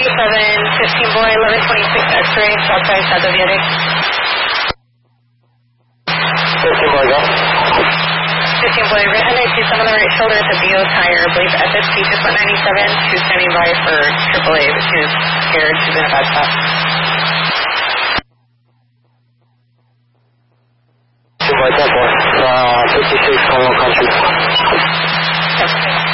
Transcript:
15 boy, 1126 X-ray, Southside, South of Yeti. 15 boy, go. 15 boy, right under 2 on the right shoulder at the BO tire, I believe FSP just went 97, she's standing by for AAA, but she's scared, she's in a bad spot. 2 boy, 10 boy, 56, Congo Country. Okay.